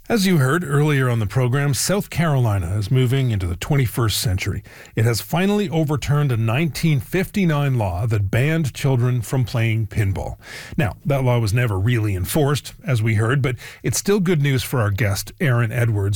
As you heard earlier on the program, South Carolina is moving into the 21st century. It has finally overturned a 1959 law that banned children from playing pinball. Now, that law was never really enforced, as we heard, but it's still good news for our guest, Aaron Edwards,